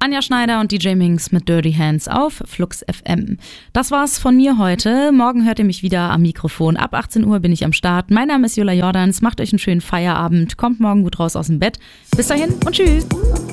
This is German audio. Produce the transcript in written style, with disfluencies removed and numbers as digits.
Anja Schneider und DJ Minx mit Dirty Hands auf Flux FM. Das war's von mir heute. Morgen hört ihr mich wieder am Mikrofon. Ab 18 Uhr bin ich am Start. Mein Name ist Jola Jordans. Macht euch einen schönen Feierabend. Kommt morgen gut raus aus dem Bett. Bis dahin und tschüss.